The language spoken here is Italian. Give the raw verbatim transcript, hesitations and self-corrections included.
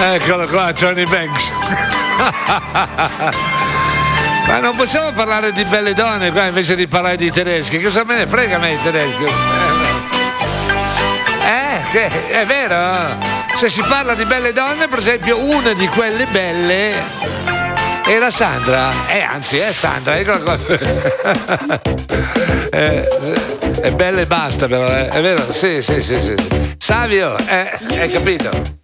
Eccolo qua, Johnny Banks. Ma non possiamo parlare di belle donne qua invece di parlare di tedeschi? Cosa me ne frega a me i tedeschi? Eh, che è vero? Se si parla di belle donne, per esempio, una di quelle belle era Sandra. Eh, anzi, è Sandra. Eccola qua. eh, è bella e basta, però, eh. È vero? Sì, sì, sì, sì. Savio, eh, hai capito?